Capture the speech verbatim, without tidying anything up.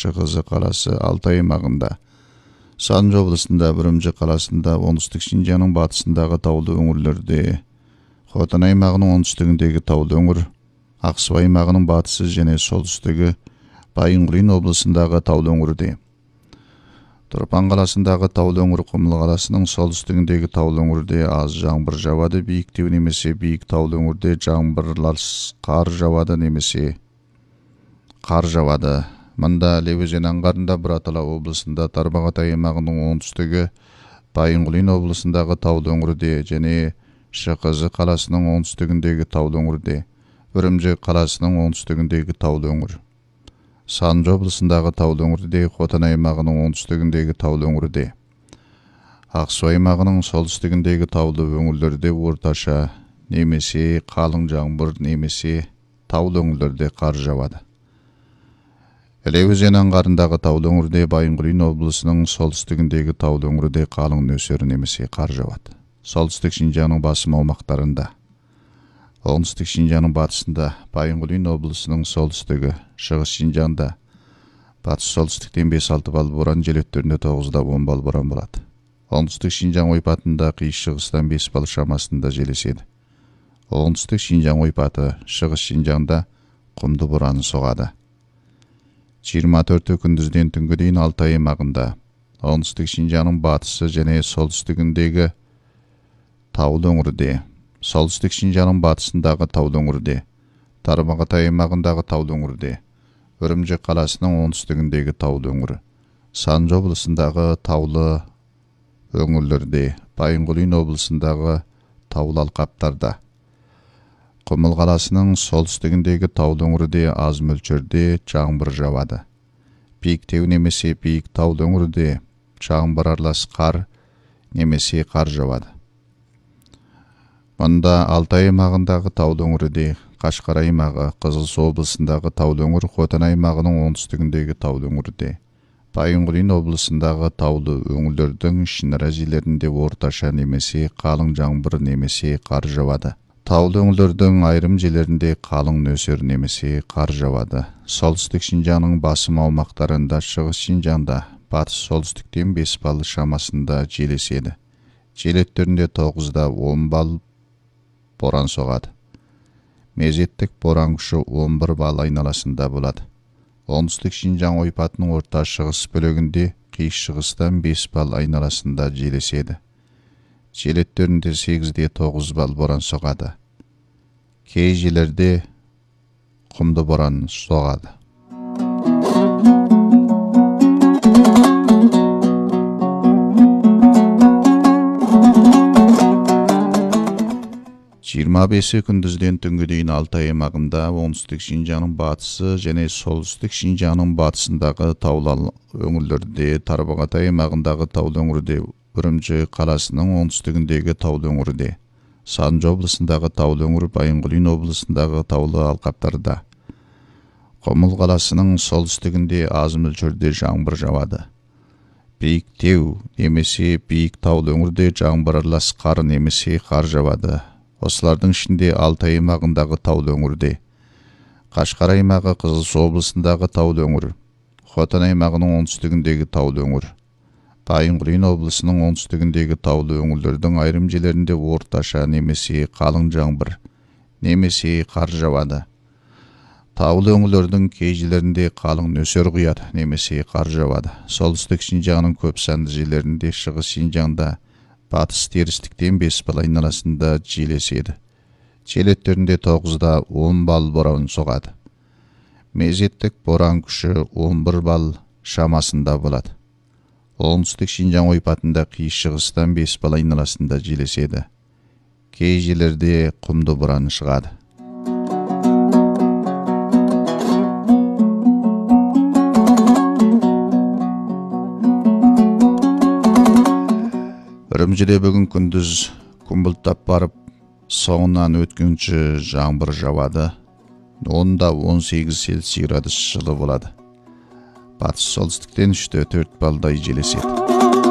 Шығызы қаласы Алтай аймағында, Санжы облысында, Үрімжі қаласында, оңтүстік Шинжаңның батысындағы таулы өңірлерде, Хотан аймағының оңтүстігіндегі таулы өңір, Ақсу аймағының батысы және солтүстігі, Байынғырин облысындағы таулы өңірде, Тұрпан қаласындағы таулы өңір, Құмыл қаласының солтүстігіндегі таулы өңірде аз жаңбыр жауады, биіктеу немесе биік таулы өңірде жаңбырлар қар жауады немесе қар жауады. Мұнда Ле өзені аңғарында Бұратала облысында, Тарбағатай аймағының оңтүстігі, Байынғырин облысындағы таулы өңірде және Шықызы қаласының оңтүстігіндегі таулы өңірде, Үрімжі қаласының оңтүстігіндегі таулы өңір, Санжы облысындағы таулы өңірде, Хотан аймағының оңтүстігіндегі таулы өңірде, Ақсу аймағының солтүстігіндегі таулы өңірлерде орташа немесе қалың жаңбыр немесе таулы өңірлерде қар жауады. Іле өзені аңғарындағы таулы өңірде, Байынғырин облысының солтүстігіндегі таулы өңірде қалың нөсер немесе қар жауады. Солтүстік Шинжаңның басым аумақтарында, оңтүстік Шинжаңның батысында, Байынғырин облысының солтүстігі, шығыс Шинжаңда, батыс солтүстіктен бес алты балл боран, жел өттерінде тоғыздан он балл боран болады. Оңтүстік Шинжаң ойпатында қиыс шығыстан бес балл шамасында жел еседі. Оңтүстік Шинжаң ойпаты, шығыс Шинжаңда құмды боран соғады. жиырма төрті күндізден түнгі дейін Алтай аймағында, оңтүстік Шинжаңның батысы және солтүстігіндегі таулы өңірде, солтүстік Шинжаңның батысындағы таулы өңірде, Тарбағатай аймағындағы таулы өңірде, Үрімжі қаласының оңтүстігіндегі таулы өңірі, Санжы облысындағы таулы өңірлерде, Байынғырин облысындағы таулы алқаптарда, Құмыл қаласының солтүстігіндегі таулы өңірде аз мөлшерде жаңбыр жауады. Биіктеу немесе биік таулы өңірде жаңбыр аралас қар немесе қар жауады. Мұнда Алтай аймағындағы таулы өңірде, Қашқар аймағы, Қызылсу облысындағы таулы өңір, Хотан аймағының оңтүстігіндегі таулы өңірде, Байынғырин облысындағы таулы өңірлердің ішінара жерлерінде орташа немесе қалың жаңбыр немесе қар жауады. Таулы өңірлердің айрым жерлерінде қалың нөсер немесе қар жауады. Солтүстік Шинжаңның басым аумақтарында, шығыс Шинжаңда, батыс солтүстіктен бес балл шамасында жел еседі. Жел өттерінде тоғыздан он балл боран соғады. Мезеттік боран күші он бір балл айналасында болады. Оңтүстік Шинжаң ойпатының орта шығыс бөлігінде қиыс шығыстан бес балл айналасында жел еседі. Жел өттерінде сегізден тоғыз балл боран соғады. Кей жерлерде құмды боран соғады. жиырма бесі күндізден түнгі дейін Алтай аймағында, оңтүстік Шинжаңның батысы және солтүстік Шинжаңның батысындағы таулы өңірлерде, Тарбағатай аймағындағы таулы өңірде, Үрімжі қаласының оңтүстігіндегі таулы өңірде, Санжы облысындағы таулы өңір, Байынғырин облысындағы таулы алқаптарда, Құмыл қаласының солтүстігінде аз мөлшерде жаңбыр жауады. Биіктеу немесе биік таулы өңірде жаңбыр аралас қар немесе қар жауады. Осылардың ішінде Алтай аймағындағы таулы өңірде, Қашқар аймағы, Қызылсу облысындағы таулы өңір, Хотан аймағының оңтүстігіндегі таулы өңір, Байынғырин облысының оңтүстігіндегі таулы өңірлердің айрым жерлерінде орташа немесе қалың жаңбыр немесе қар жауады. Таулы өңірлердің кей жерлерінде қалың нөсер құяды немесе қар жауады. Солтүстік Шинжаңның көп санды жерлерінде, шығыс Шинжаңда, батыс терістіктен бес балл айналасында жел еседі. Жел өттерінде тоғыздан он балл боран соғады. Мезеттік боран күші он бір балл шамасында болады. Оңтүстік Шинжаң ойпатында қиыс шығыстан бес балл айналасында жел еседі. Кей жерлерде құмды боран шығады. Үрімжіде бүгін күндіз күн бұлттап барып, соңынан өткінші жаңбыр жауады. онда он сегіз Цельсий градус жылы болады. Батыс солтүстіктен үште төрт балдай жел еседі.